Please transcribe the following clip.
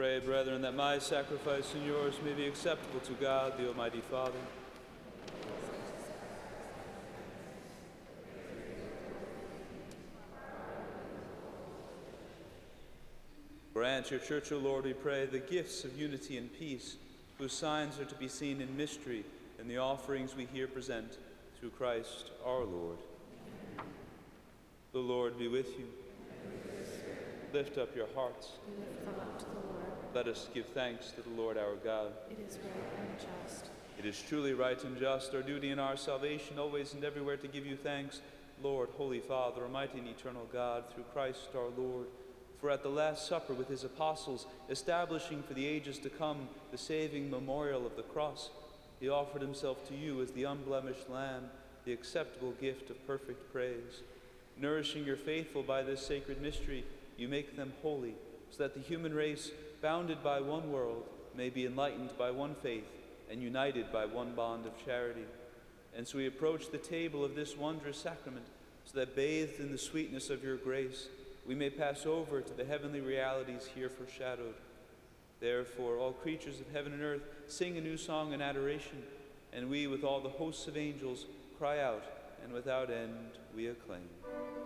pray, brethren, that my sacrifice and yours may be acceptable to God, the Almighty Father. Grant your church, O Lord, we pray, the gifts of unity and peace, whose signs are to be seen in mystery in the offerings we here present, through Christ our Lord. The Lord be with you. Lift up your hearts. We lift them up to the Lord. Let us give thanks to the Lord our God. It is right and just. It is truly right and just, our duty and our salvation, always and everywhere to give you thanks, Lord, Holy Father, Almighty and eternal God, through Christ our Lord. For at the Last Supper with his apostles, establishing for the ages to come the saving memorial of the cross, he offered himself to you as the unblemished Lamb, the acceptable gift of perfect praise. Nourishing your faithful by this sacred mystery, you make them holy, so that the human race, bounded by one world, may be enlightened by one faith and united by one bond of charity. And so we approach the table of this wondrous sacrament, so that bathed in the sweetness of your grace, we may pass over to the heavenly realities here foreshadowed. Therefore, all creatures of heaven and earth sing a new song in adoration, and we, with all the hosts of angels, cry out, and without end we acclaim.